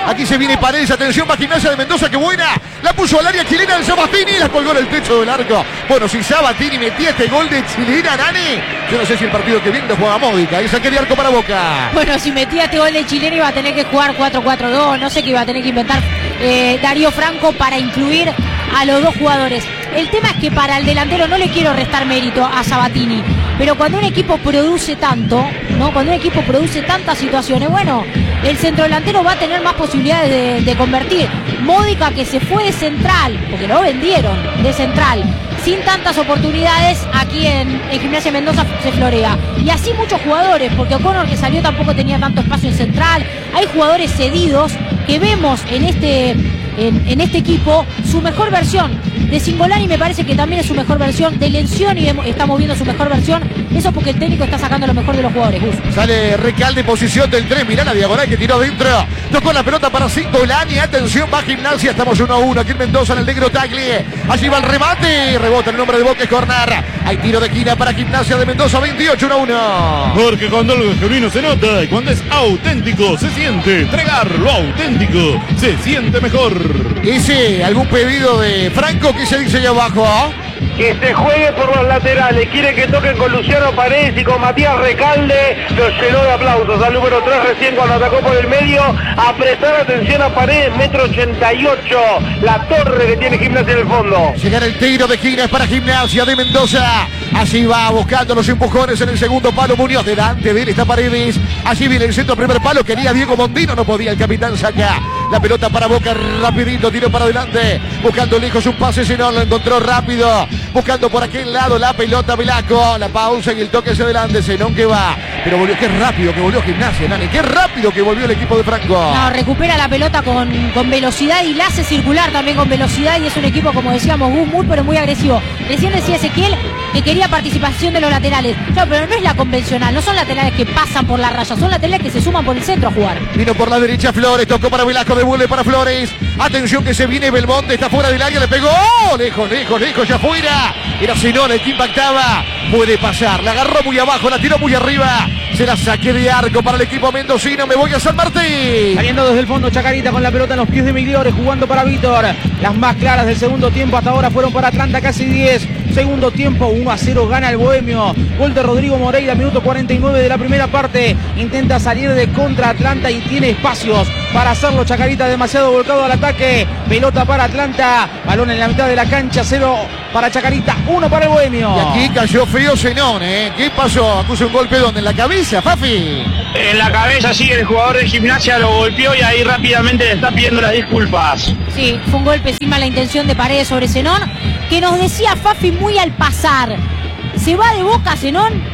Aquí se viene Paredes, atención, va Gimnasia de Mendoza, qué buena. La puso al área chilena del Sabatini y la colgó en el techo del arco. Bueno, si Sabatini metía este gol de chilena, Nani, yo no sé si el partido que viene lo juega Módica. Y saque de arco para Boca. Bueno, si metía este gol de chilena iba a tener que jugar cuatro cuatro dos. No sé qué iba a tener que inventar eh, Darío Franco para incluir a los dos jugadores. El tema es que para el delantero no le quiero restar mérito a Sabatini, pero cuando un equipo produce tanto, ¿no? Cuando un equipo produce tantas situaciones, bueno, el centrodelantero va a tener más posibilidades de, de convertir. Módica, que se fue de central, porque lo vendieron de central, sin tantas oportunidades, aquí en, en Gimnasia Mendoza se florea. Y así muchos jugadores, porque O'Connor, que salió, tampoco tenía tanto espacio en central. Hay jugadores cedidos que vemos en este, en, en este equipo su mejor versión. De Cingolani me parece que también es su mejor versión. De Lencioni estamos viendo su mejor versión. Eso porque el técnico está sacando lo mejor de los jugadores. Gus. Sale Recalde, posición del tres. Mirá la diagonal que tiró adentro. Tocó la pelota para Cingolani. Atención, va Gimnasia. Estamos uno a uno aquí en Mendoza, en el negro Tagle. Allí va el remate. Rebota en el nombre de Boca, corner. Hay tiro de esquina para Gimnasia de Mendoza. veintiocho, uno a uno. Porque cuando algo es genuino se nota. Y cuando es auténtico se siente. Entregar lo auténtico se siente mejor. Y sí, algún pedido de Franco. ¿Qué se dice allá abajo? Que se juegue por los laterales, quiere que toquen con Luciano Paredes y con Matías Recalde, lo llenó de aplausos al número tres recién cuando atacó por el medio, a prestar atención a Paredes, metro ochenta y ocho, la torre que tiene Gimnasia en el fondo. Llegar el tiro de esquina es para Gimnasia de Mendoza, así va buscando los empujones en el segundo palo, Muñoz delante de él está Paredes, allí viene el centro primer palo, quería Diego Mondino, no podía, el capitán saca la pelota para Boca, rapidito, tiro para adelante, buscando lejos un pase, si no lo encontró rápido, buscando por aquel lado la pelota Velasco, la pausa y el toque hacia adelante, Zenón que va, pero volvió, qué rápido que volvió Gimnasia, Nani, qué rápido que volvió el equipo de Franco. No, recupera la pelota con, con velocidad y la hace circular también con velocidad y es un equipo, como decíamos, muy pero muy agresivo. Recién decía Ezequiel que quería participación de los laterales, claro, pero no es la convencional, no son laterales que pasan por la raya, son laterales que se suman por el centro a jugar. Vino por la derecha Flores, tocó para Velasco, devuelve para Flores, atención que se viene Belmonte, está fuera del área, le pegó, ¡oh! lejos, lejos, lejos, ya fuera, era Zenón el que impactaba, puede pasar, la agarró muy abajo, la tiró muy arriba, se la saque de arco para el equipo mendocino, me voy a San Martín. Saliendo desde el fondo Chacarita con la pelota en los pies de Migliore, jugando para Víctor, las más claras del segundo tiempo hasta ahora fueron para Atlanta, casi diez, segundo tiempo, uno a cero gana el Bohemio, gol de Rodrigo Moreira, minuto cuarenta y nueve de la primera parte, intenta salir de contra Atlanta y tiene espacios para hacerlo, Chacarita demasiado volcado al ataque, pelota para Atlanta, balón en la mitad de la cancha, cero para Chacarita, uno para el Bohemio. Y aquí cayó feo Zenón, ¿eh? ¿Qué pasó? Acusa un golpe donde, en la cabeza, Fafi. En la cabeza, sí, el jugador de Gimnasia lo golpeó y ahí rápidamente le está pidiendo las disculpas. Sí, fue un golpe sin mala intención de Paredes sobre Zenón, que nos decía Fafi muy al pasar. ¿Se va de Boca Zenón?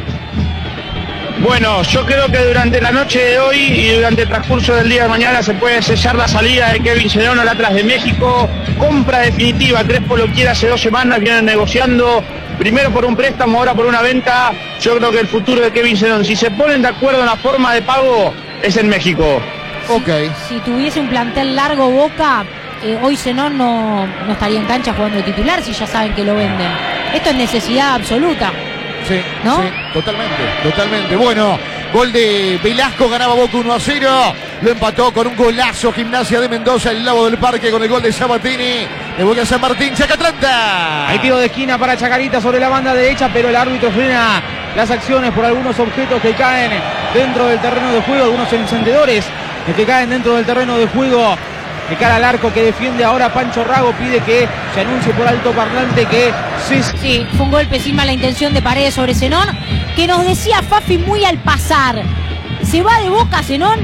Bueno, yo creo que durante la noche de hoy y durante el transcurso del día de mañana se puede sellar la salida de Kevin Zenón al Atlas de México. Compra definitiva, Crespo lo quiere hace dos semanas, vienen negociando. Primero por un préstamo, ahora por una venta. Yo creo que el futuro de Kevin Zenón, si se ponen de acuerdo en la forma de pago, es en México. Ok. Si, si tuviese un plantel largo Boca, eh, hoy Zenón no, no estaría en cancha jugando de titular si ya saben que lo venden. Esto es necesidad absoluta. Sí, ¿no? Sí, totalmente, totalmente. Bueno, gol de Velasco, ganaba Boca uno a cero. Lo empató con un golazo Gimnasia de Mendoza, el Lago del Parque con el gol de Sabatini. Le voy a San Martín, Chaca Atlanta. Hay tiro de esquina para Chacarita sobre la banda derecha, pero el árbitro frena las acciones por algunos objetos que caen dentro del terreno de juego, algunos encendedores que caen dentro del terreno de juego. De cara al arco que defiende ahora Pancho Rago, pide que se anuncie por alto parlante que sí. Sí, fue un golpe sin mala intención de Paredes sobre Zenón, que nos decía Fafi muy al pasar. ¿Se va de Boca Zenón?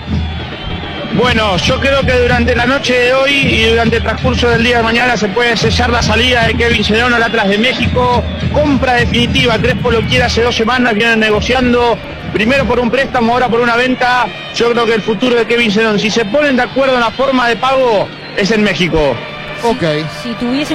Bueno, yo creo que durante la noche de hoy y durante el transcurso del día de mañana se puede sellar la salida de Kevin Zenón al Atlas de México. Compra definitiva, Crespo lo quiere hace dos semanas, vienen negociando. Primero por un préstamo, ahora por una venta. Yo creo que el futuro de Kevin Zenón, si se ponen de acuerdo en la forma de pago, es en México. Ok. Si tuviese